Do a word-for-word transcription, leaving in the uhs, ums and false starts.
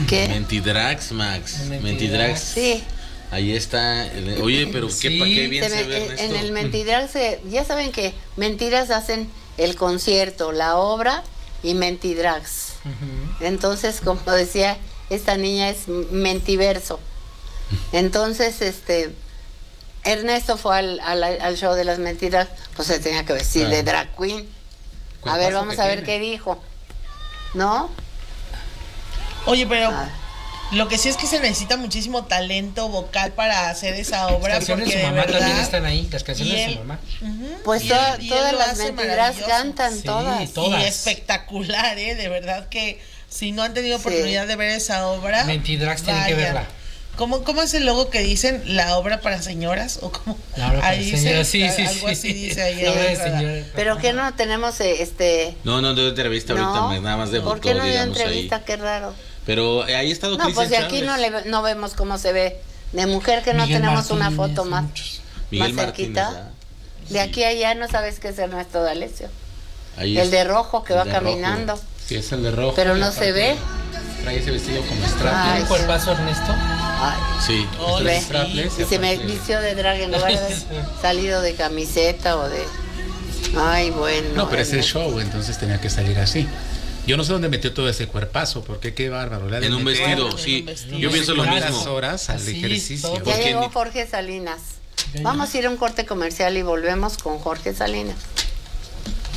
¿Qué? Mentidrags, Max. Mentidrags. Mentidrags. Sí. Ahí está. el- Oye, pero qué, Sí. pa' qué bien Se se, me- ve, en, Ernesto. en el Mentidrag se, ya saben que Mentiras hacen el concierto, la obra y Mentidrags. Ujú. Entonces, como decía, esta niña es mentiverso. Entonces, este Ernesto fue al, al, al show de las mentiras, pues se tenía que vestir Claro. de drag queen. A Cuerpazo ver, vamos que a ver tiene. qué dijo. ¿No? Oye, pero Ah. lo que sí es que se necesita muchísimo talento vocal para hacer esa obra. Las canciones de porque su mamá verdad, también están ahí, las canciones y de él- su mamá. Ujú, Pues y toda- él- y él todas lo las hace mentiras maravilloso. cantan, Sí, todas. todas. Y espectacular, ¿eh? De verdad que si no han tenido Sí. oportunidad de ver esa obra, Mentidrags tienen que vayan. verla. ¿Cómo, ¿Cómo es el logo que dicen? ¿La obra para señoras? ¿O cómo? La obra para Ahí dice, señoras, sí, sí, algo sí. así dice ahí. La obra de en la entrada. señoras. Pero que no tenemos eh, este. No, no, de entrevista ahorita, No, me- nada más de ¿por qué no dio digamos, entrevista? ahí. Qué raro. Pero eh, ahí ha estado No, Cristian pues de aquí no, Chávez. le, no vemos cómo se ve de mujer, que no Miguel tenemos una Martínez, foto más, muchos. Miguel más Martínez, cerquita. ¿verdad? De aquí a allá no sabes qué es Ernesto D'Alessio. Ahí El es- de rojo que el va de rojo. caminando. Sí, es el de rojo. Pero y no aparte se ve. Trae ese vestido como Ay, strapless. ¿Tiene sí. cuerpazo, Ernesto? Ay, Sí. Oh, ve. strapless, y se me aparte- vistió de drag en lugar de haber salido de camiseta o de. Ay, bueno. No, pero es el Ernesto. show, entonces tenía que salir así. Yo no sé dónde metió todo ese cuerpazo, porque qué bárbaro. le ha de En un meter vestido, en sí. un vestido. Yo pienso lo largas mismo. horas al Así, ejercicio. todo. Ya porque llegó ni- Jorge Salinas. Ya Vamos a ir a un corte comercial y volvemos con Jorge Salinas.